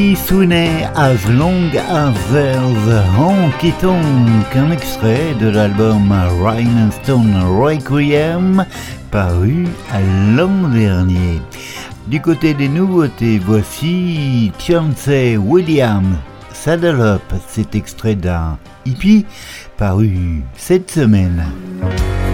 Sunny as long as there's honky tonk, un extrait de l'album Rhinestone Stone Requiem, paru l'an dernier. Du côté des nouveautés, voici Chauncey Williams, Saddle Up, cet extrait d'un hippie paru cette semaine.